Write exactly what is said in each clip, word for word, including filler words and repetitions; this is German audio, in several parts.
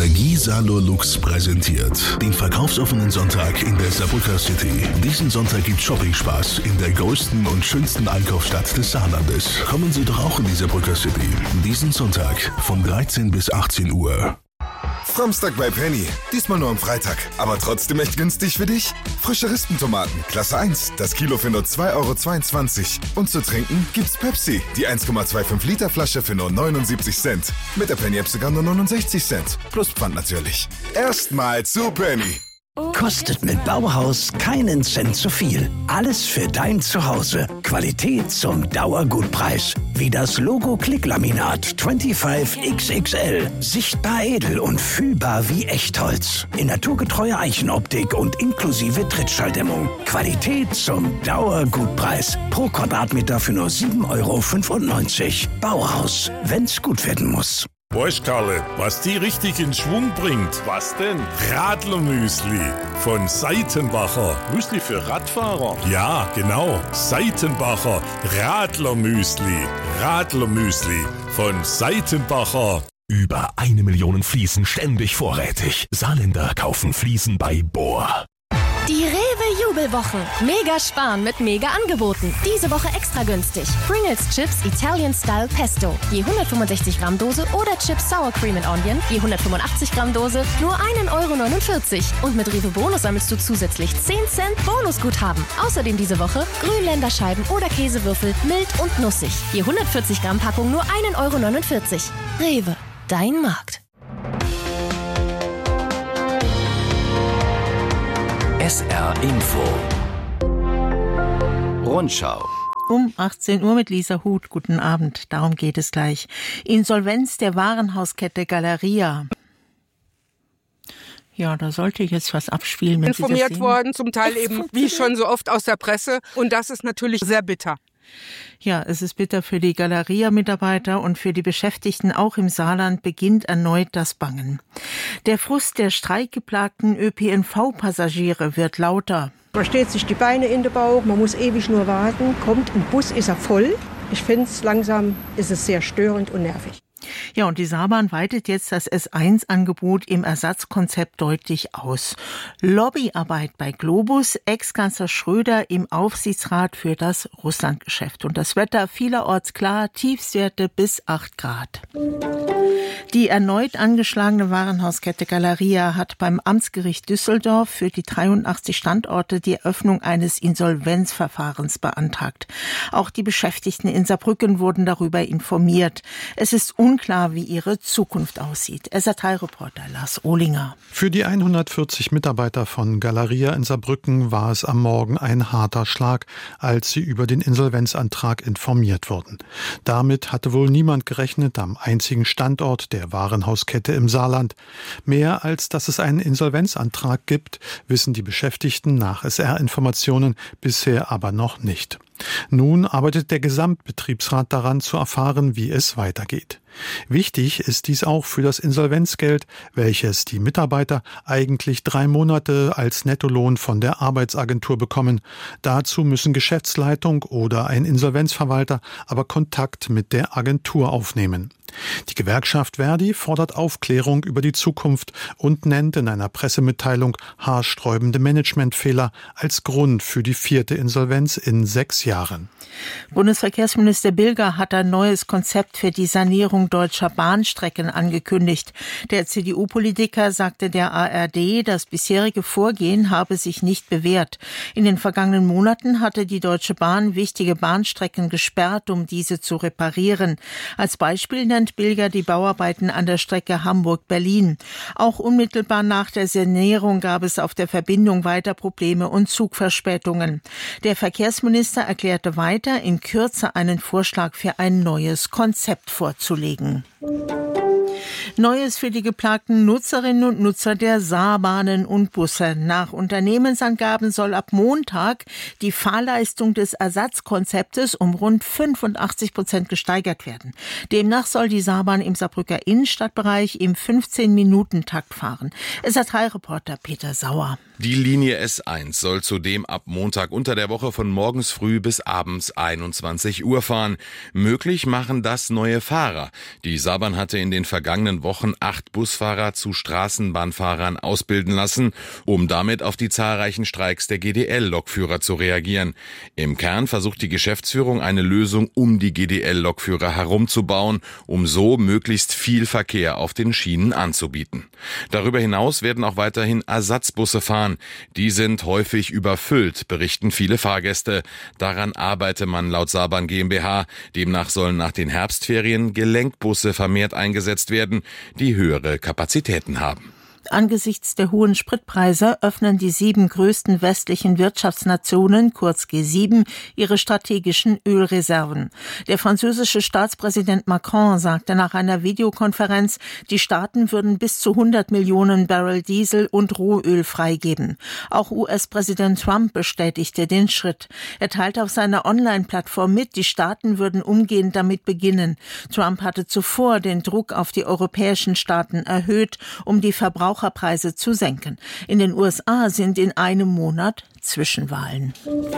Energie Salo Lux präsentiert den verkaufsoffenen Sonntag in der Saarbrücker City. Diesen Sonntag gibt Shopping-Spaß in der größten und schönsten Einkaufsstadt des Saarlandes. Kommen Sie doch auch in die Saarbrücker City. Diesen Sonntag von dreizehn bis achtzehn Uhr. Samstag bei Penny. Diesmal nur am Freitag. Aber trotzdem echt günstig für dich. Frische Rispentomaten, Klasse eins. Das Kilo für nur zwei Euro zweiundzwanzig. Und zu trinken gibt's Pepsi. Die eins Komma fünfundzwanzig Liter Flasche für nur neunundsiebzig Cent. Mit der Penny-App sogar nur neunundsechzig Cent. Plus Pfand natürlich. Erstmal zu Penny. Kostet mit Bauhaus keinen Cent zu viel. Alles für dein Zuhause. Qualität zum Dauergutpreis. Wie das Logo Klicklaminat fünfundzwanzig X X L. Sichtbar edel und fühlbar wie Echtholz. In naturgetreuer Eichenoptik und inklusive Trittschalldämmung. Qualität zum Dauergutpreis. Pro Quadratmeter für nur sieben Euro fünfundneunzig. Bauhaus, wenn's gut werden muss. Weißt Karle, was die richtig in Schwung bringt? Was denn? Radlermüsli von Seitenbacher. Müsli für Radfahrer? Ja, genau. Seitenbacher Radlermüsli. Radlermüsli von Seitenbacher. Über eine Million Fliesen ständig vorrätig. Saarländer kaufen Fliesen bei Bohr. Die Rewe-Jubelwoche. Mega sparen mit Mega-Angeboten. Diese Woche extra günstig. Pringles Chips Italian Style Pesto. Je hundertfünfundsechzig Gramm Dose oder Chips Sour Cream and Onion. Je hundertfünfundachtzig Gramm Dose. Nur ein Euro neunundvierzig. Und mit Rewe Bonus sammelst du zusätzlich zehn Cent Bonusguthaben. Außerdem diese Woche Grünländerscheiben oder Käsewürfel. Mild und nussig. Je hundertvierzig Gramm Packung nur ein Euro neunundvierzig. Rewe. Dein Markt. S R Info. Rundschau. Um achtzehn Uhr mit Lisa Huth. Guten Abend. Darum geht es gleich. Insolvenz der Warenhauskette Galeria. Ja, da sollte ich jetzt was abspielen. Wenn informiert Sie das worden, zum Teil eben wie schon so oft aus der Presse. Und das ist natürlich sehr bitter. Ja, es ist bitter für die Galeria-Mitarbeiter und für die Beschäftigten auch im Saarland beginnt erneut das Bangen. Der Frust der streikgeplagten Ö P N V-Passagiere wird lauter. Man steht sich die Beine in den Bauch, man muss ewig nur warten. Kommt ein Bus, ist er voll. Ich finde es langsam, ist es sehr störend und nervig. Ja, und die Saarbahn weitet jetzt das S eins Angebot im Ersatzkonzept deutlich aus. Lobbyarbeit bei Globus, Ex-Kanzler Schröder im Aufsichtsrat für das Russlandgeschäft. Und das Wetter vielerorts klar, Tiefstwerte bis acht Grad. Die erneut angeschlagene Warenhauskette Galeria hat beim Amtsgericht Düsseldorf für die dreiundachtzig Standorte die Eröffnung eines Insolvenzverfahrens beantragt. Auch die Beschäftigten in Saarbrücken wurden darüber informiert. Es ist unklar, wie ihre Zukunft aussieht. S R drei-Reporter Lars Ohlinger. Für die hundertvierzig Mitarbeiter von Galeria in Saarbrücken war es am Morgen ein harter Schlag, als sie über den Insolvenzantrag informiert wurden. Damit hatte wohl niemand gerechnet am einzigen Standort der Warenhauskette im Saarland. Mehr als dass es einen Insolvenzantrag gibt, wissen die Beschäftigten nach S R-Informationen bisher aber noch nicht. Nun arbeitet der Gesamtbetriebsrat daran, zu erfahren, wie es weitergeht. Wichtig ist dies auch für das Insolvenzgeld, welches die Mitarbeiter eigentlich drei Monate als Nettolohn von der Arbeitsagentur bekommen. Dazu müssen Geschäftsleitung oder ein Insolvenzverwalter aber Kontakt mit der Agentur aufnehmen. Die Gewerkschaft Verdi fordert Aufklärung über die Zukunft und nennt in einer Pressemitteilung haarsträubende Managementfehler als Grund für die vierte Insolvenz in sechs Jahren. Bundesverkehrsminister Bilger hat ein neues Konzept für die Sanierung deutscher Bahnstrecken angekündigt. Der C D U-Politiker sagte der A R D, das bisherige Vorgehen habe sich nicht bewährt. In den vergangenen Monaten hatte die Deutsche Bahn wichtige Bahnstrecken gesperrt, um diese zu reparieren. Als Beispiel nennt Bilger die Bauarbeiten an der Strecke Hamburg-Berlin. Auch unmittelbar nach der Sanierung gab es auf der Verbindung weiter Probleme und Zugverspätungen. Der Verkehrsminister erklärte weiter, in Kürze einen Vorschlag für ein neues Konzept vorzulegen. Neues für die geplagten Nutzerinnen und Nutzer der Saarbahnen und Busse. Nach Unternehmensangaben soll ab Montag die Fahrleistung des Ersatzkonzeptes um rund fünfundachtzig Prozent gesteigert werden. Demnach soll die Saarbahn im Saarbrücker Innenstadtbereich im fünfzehn-Minuten-Takt fahren. S R drei-Reporter Peter Sauer. Die Linie S eins soll zudem ab Montag unter der Woche von morgens früh bis abends einundzwanzig Uhr fahren. Möglich machen das neue Fahrer. Die Saarbahn hatte in den vergangenen Wochen Wochen acht Busfahrer zu Straßenbahnfahrern ausbilden lassen, um damit auf die zahlreichen Streiks der G D L-Lokführer zu reagieren. Im Kern versucht die Geschäftsführung eine Lösung um die G D L-Lokführer herumzubauen, um so möglichst viel Verkehr auf den Schienen anzubieten. Darüber hinaus werden auch weiterhin Ersatzbusse fahren. Die sind häufig überfüllt, berichten viele Fahrgäste. Daran arbeite man laut Saban GmbH. Demnach sollen nach den Herbstferien Gelenkbusse vermehrt eingesetzt werden, die höhere Kapazitäten haben. Angesichts der hohen Spritpreise öffnen die sieben größten westlichen Wirtschaftsnationen, kurz G sieben, ihre strategischen Ölreserven. Der französische Staatspräsident Macron sagte nach einer Videokonferenz, die Staaten würden bis zu hundert Millionen Barrel Diesel und Rohöl freigeben. Auch U S-Präsident Trump bestätigte den Schritt. Er teilte auf seiner Online-Plattform mit, die Staaten würden umgehend damit beginnen. Trump hatte zuvor den Druck auf die europäischen Staaten erhöht, um die Verbraucher Preise zu senken. In den U S A sind in einem Monat Zwischenwahlen.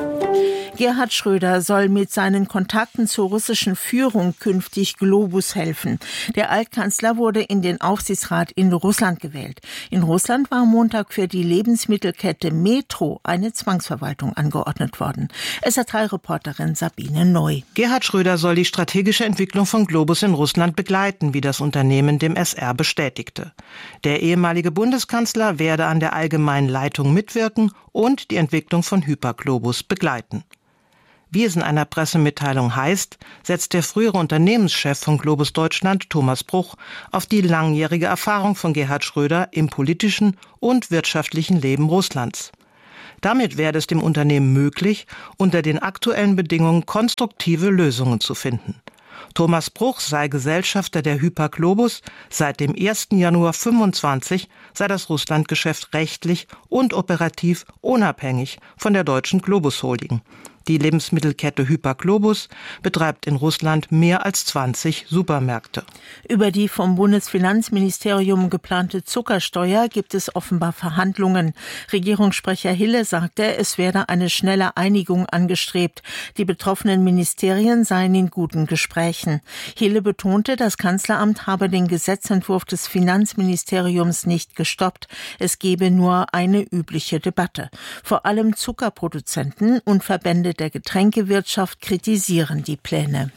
Gerhard Schröder soll mit seinen Kontakten zur russischen Führung künftig Globus helfen. Der Altkanzler wurde in den Aufsichtsrat in Russland gewählt. In Russland war am Montag für die Lebensmittelkette Metro eine Zwangsverwaltung angeordnet worden. S R drei Reporterin Sabine Neu. Gerhard Schröder soll die strategische Entwicklung von Globus in Russland begleiten, wie das Unternehmen dem S R bestätigte. Der ehemalige Bundeskanzler werde an der allgemeinen Leitung mitwirken und die Entwicklung von Hyperglobus begleiten. Wie es in einer Pressemitteilung heißt, setzt der frühere Unternehmenschef von Globus Deutschland, Thomas Bruch, auf die langjährige Erfahrung von Gerhard Schröder im politischen und wirtschaftlichen Leben Russlands. Damit werde es dem Unternehmen möglich, unter den aktuellen Bedingungen konstruktive Lösungen zu finden. Thomas Bruch sei Gesellschafter der Hyperglobus. Seit dem ersten Januar fünfundzwanzig sei das Russlandgeschäft rechtlich und operativ unabhängig von der deutschen Globus Holding. Die Lebensmittelkette Hyperglobus betreibt in Russland mehr als zwanzig Supermärkte. Über die vom Bundesfinanzministerium geplante Zuckersteuer gibt es offenbar Verhandlungen. Regierungssprecher Hille sagte, es werde eine schnelle Einigung angestrebt. Die betroffenen Ministerien seien in guten Gesprächen. Hille betonte, das Kanzleramt habe den Gesetzentwurf des Finanzministeriums nicht gestoppt. Es gebe nur eine übliche Debatte. Vor allem Zuckerproduzenten und Verbände der Getränkewirtschaft kritisieren die Pläne.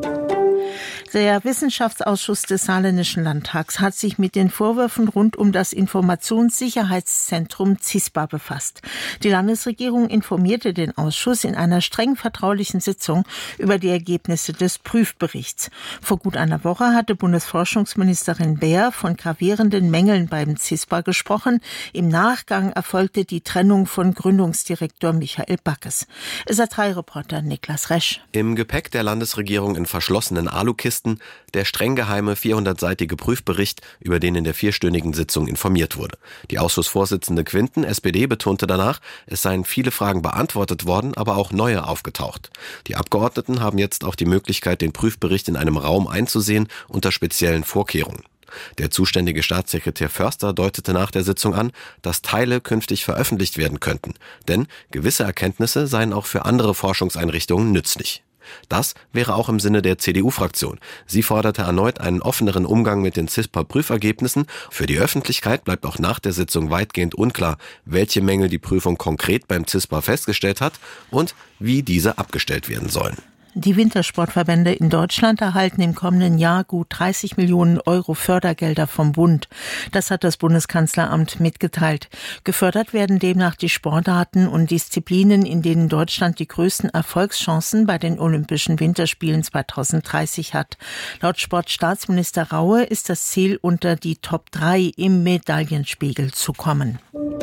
Der Wissenschaftsausschuss des Saarländischen Landtags hat sich mit den Vorwürfen rund um das Informationssicherheitszentrum CISPA befasst. Die Landesregierung informierte den Ausschuss in einer streng vertraulichen Sitzung über die Ergebnisse des Prüfberichts. Vor gut einer Woche hatte Bundesforschungsministerin Beer von gravierenden Mängeln beim CISPA gesprochen. Im Nachgang erfolgte die Trennung von Gründungsdirektor Michael Backes. S R drei Reporter Niklas Resch. Im Gepäck der Landesregierung in verschlossenen Alukisten der streng geheime vierhundertseitige Prüfbericht, über den in der vierstündigen Sitzung informiert wurde. Die Ausschussvorsitzende Quinten, S P D, betonte danach, es seien viele Fragen beantwortet worden, aber auch neue aufgetaucht. Die Abgeordneten haben jetzt auch die Möglichkeit, den Prüfbericht in einem Raum einzusehen, unter speziellen Vorkehrungen. Der zuständige Staatssekretär Förster deutete nach der Sitzung an, dass Teile künftig veröffentlicht werden könnten, denn gewisse Erkenntnisse seien auch für andere Forschungseinrichtungen nützlich. Das wäre auch im Sinne der C D U-Fraktion. Sie forderte erneut einen offeneren Umgang mit den CISPA-Prüfergebnissen. Für die Öffentlichkeit bleibt auch nach der Sitzung weitgehend unklar, welche Mängel die Prüfung konkret beim CISPA festgestellt hat und wie diese abgestellt werden sollen. Die Wintersportverbände in Deutschland erhalten im kommenden Jahr gut dreißig Millionen Euro Fördergelder vom Bund. Das hat das Bundeskanzleramt mitgeteilt. Gefördert werden demnach die Sportarten und Disziplinen, in denen Deutschland die größten Erfolgschancen bei den Olympischen Winterspielen zweitausenddreißig hat. Laut Sportstaatsminister Raue ist das Ziel, unter die Top drei im Medaillenspiegel zu kommen.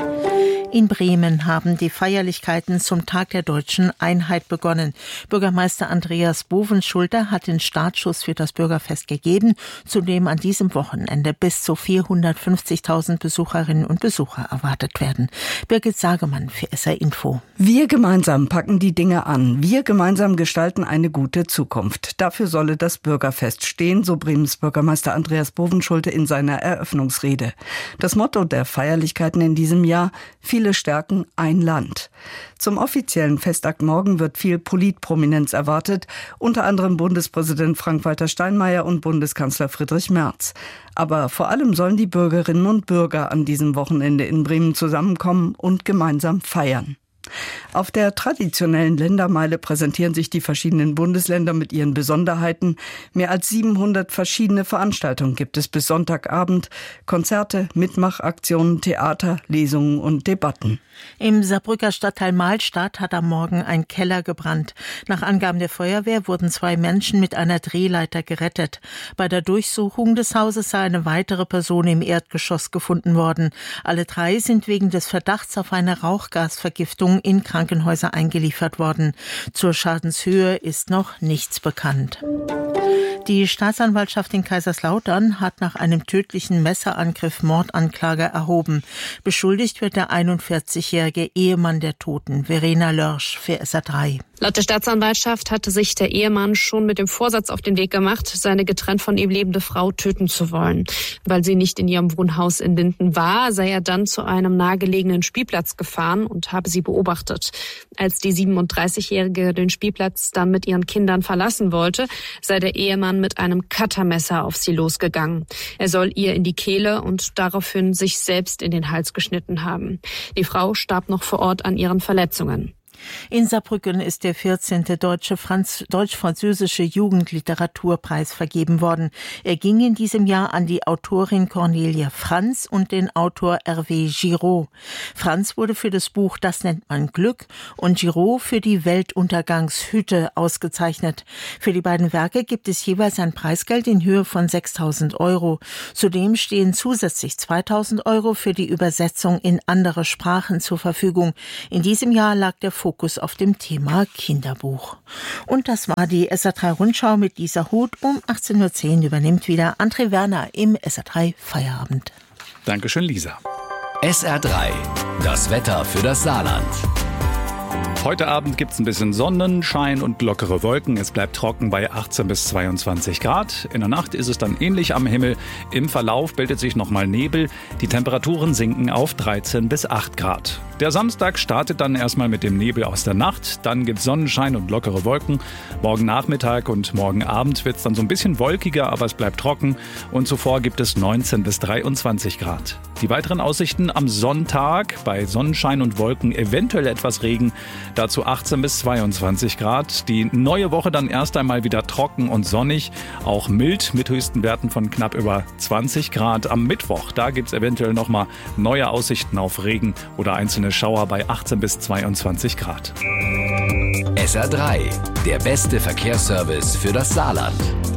In Bremen haben die Feierlichkeiten zum Tag der Deutschen Einheit begonnen. Bürgermeister Andreas Bovenschulte hat den Startschuss für das Bürgerfest gegeben, zu dem an diesem Wochenende bis zu vierhundertfünfzigtausend Besucherinnen und Besucher erwartet werden. Birgit Sagemann für S R Info. Wir gemeinsam packen die Dinge an. Wir gemeinsam gestalten eine gute Zukunft. Dafür solle das Bürgerfest stehen, so Bremens Bürgermeister Andreas Bovenschulte in seiner Eröffnungsrede. Das Motto der Feierlichkeiten in diesem Jahr: Viel Ziele stärken, ein Land. Zum offiziellen Festakt morgen wird viel Politprominenz erwartet, unter anderem Bundespräsident Frank-Walter Steinmeier und Bundeskanzler Friedrich Merz. Aber vor allem sollen die Bürgerinnen und Bürger an diesem Wochenende in Bremen zusammenkommen und gemeinsam feiern. Auf der traditionellen Ländermeile präsentieren sich die verschiedenen Bundesländer mit ihren Besonderheiten. Mehr als siebenhundert verschiedene Veranstaltungen gibt es bis Sonntagabend. Konzerte, Mitmachaktionen, Theater, Lesungen und Debatten. Im Saarbrücker Stadtteil Mahlstadt hat am Morgen ein Keller gebrannt. Nach Angaben der Feuerwehr wurden zwei Menschen mit einer Drehleiter gerettet. Bei der Durchsuchung des Hauses sei eine weitere Person im Erdgeschoss gefunden worden. Alle drei sind wegen des Verdachts auf eine Rauchgasvergiftung in Krankenhäuser eingeliefert worden. Zur Schadenshöhe ist noch nichts bekannt. Die Staatsanwaltschaft in Kaiserslautern hat nach einem tödlichen Messerangriff Mordanklage erhoben. Beschuldigt wird der einundvierzigjährige Ehemann der Toten, Verena Lörsch, für S R drei. Laut der Staatsanwaltschaft hatte sich der Ehemann schon mit dem Vorsatz auf den Weg gemacht, seine getrennt von ihm lebende Frau töten zu wollen. Weil sie nicht in ihrem Wohnhaus in Linden war, sei er dann zu einem nahegelegenen Spielplatz gefahren und habe sie beobachtet. Als die siebenunddreißigjährige den Spielplatz dann mit ihren Kindern verlassen wollte, sei der Ehemann mit einem Cuttermesser auf sie losgegangen. Er soll ihr in die Kehle und daraufhin sich selbst in den Hals geschnitten haben. Die Frau starb noch vor Ort an ihren Verletzungen. In Saarbrücken ist der vierzehnte Deutsche Franz- Deutsch-Französische Jugendliteraturpreis vergeben worden. Er ging in diesem Jahr an die Autorin Cornelia Franz und den Autor Hervé Giraud. Franz wurde für das Buch Das nennt man Glück und Giraud für die Weltuntergangshütte ausgezeichnet. Für die beiden Werke gibt es jeweils ein Preisgeld in Höhe von sechstausend Euro. Zudem stehen zusätzlich zweitausend Euro für die Übersetzung in andere Sprachen zur Verfügung. In diesem Jahr lag der Fokus auf dem Thema Kinderbuch. Und das war die S R drei Rundschau mit Lisa Huth. Um achtzehn Uhr zehn übernimmt wieder André Werner im S R drei Feierabend. Dankeschön, Lisa. S R drei, das Wetter für das Saarland. Heute Abend gibt es ein bisschen Sonnenschein und lockere Wolken. Es bleibt trocken bei achtzehn bis zweiundzwanzig Grad. In der Nacht ist es dann ähnlich am Himmel. Im Verlauf bildet sich nochmal Nebel. Die Temperaturen sinken auf dreizehn bis acht Grad. Der Samstag startet dann erstmal mit dem Nebel aus der Nacht. Dann gibt es Sonnenschein und lockere Wolken. Morgen Nachmittag und morgen Abend wird es dann so ein bisschen wolkiger, aber es bleibt trocken. Und zuvor gibt es neunzehn bis dreiundzwanzig Grad. Die weiteren Aussichten am Sonntag bei Sonnenschein und Wolken, eventuell etwas Regen. Dazu achtzehn bis zweiundzwanzig Grad. Die neue Woche dann erst einmal wieder trocken und sonnig. Auch mild mit höchsten Werten von knapp über zwanzig Grad. Am Mittwoch, da gibt es eventuell nochmal neue Aussichten auf Regen oder einzelne Schauer bei achtzehn bis zweiundzwanzig Grad. S R drei, der beste Verkehrsservice für das Saarland.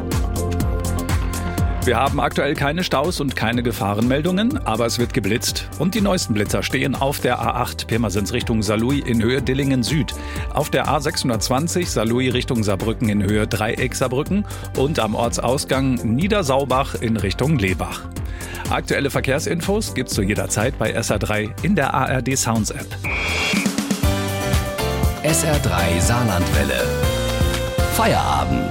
Wir haben aktuell keine Staus und keine Gefahrenmeldungen, aber es wird geblitzt. Und die neuesten Blitzer stehen auf der A acht Pirmasens Richtung Saarlouis in Höhe Dillingen Süd, auf der A sechshundertzwanzig Saarlouis Richtung Saarbrücken in Höhe Dreieck Saarbrücken und am Ortsausgang Niedersaubach in Richtung Lebach. Aktuelle Verkehrsinfos gibt's zu jeder Zeit bei S R drei in der A R D Sounds App. S R drei Saarlandwelle. Feierabend.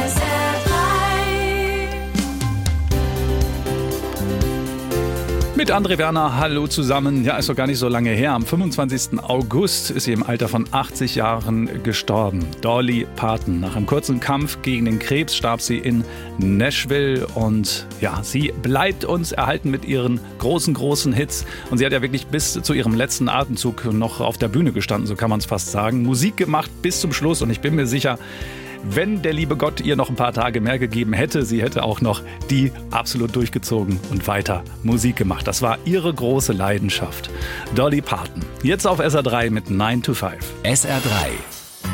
Mit André Werner, hallo zusammen. Ja, ist doch gar nicht so lange her. Am fünfundzwanzigsten August ist sie im Alter von achtzig Jahren gestorben. Dolly Parton. Nach einem kurzen Kampf gegen den Krebs starb sie in Nashville. Und ja, sie bleibt uns erhalten mit ihren großen, großen Hits. Und sie hat ja wirklich bis zu ihrem letzten Atemzug noch auf der Bühne gestanden, so kann man es fast sagen. Musik gemacht bis zum Schluss. Und ich bin mir sicher, wenn der liebe Gott ihr noch ein paar Tage mehr gegeben hätte, sie hätte auch noch die absolut durchgezogen und weiter Musik gemacht. Das war ihre große Leidenschaft. Dolly Parton. Jetzt auf S R drei mit nine to five. S R drei,